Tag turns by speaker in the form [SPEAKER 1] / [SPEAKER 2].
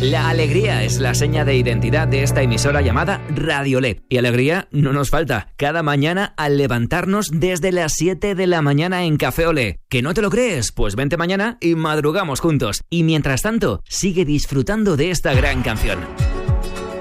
[SPEAKER 1] La alegría es la seña de identidad de esta emisora llamada Radio Olé. Y alegría no nos falta cada mañana al levantarnos desde las 7 de la mañana en Café Olé. ¿Que no te lo crees? Pues vente mañana y madrugamos juntos. Y mientras tanto, sigue disfrutando de esta gran canción.